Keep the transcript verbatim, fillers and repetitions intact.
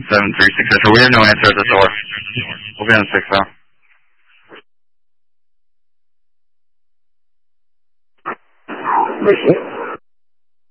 seven three six Central. We have no answer at the door. We'll be on the sixth now. Appreciate it.